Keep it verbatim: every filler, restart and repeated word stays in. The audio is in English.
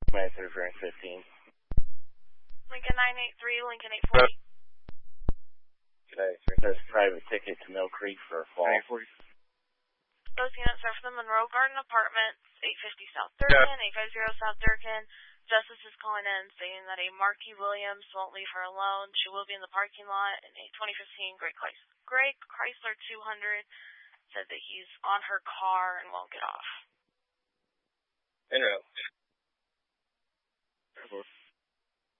Minus interference fifteen. Lincoln nine eight three, Lincoln eight forty. Today, says private ticket to Mill Creek for a fall. eight forty. Those units are from the Monroe Garden Apartments, eight fifty South Durkin, yeah. eight fifty South Durkin. Justice is calling in saying that a Marky Williams won't leave her alone. She will be in the parking lot in a twenty fifteen Great Chrysler, Great Chrysler two hundred. Said that he's on her car and won't get off. In route.